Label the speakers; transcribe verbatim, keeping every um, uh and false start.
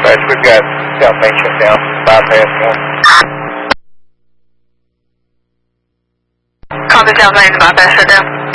Speaker 1: dispatch. We've got South Main shut down, bypass one.
Speaker 2: Copy, South Main bypass shut down.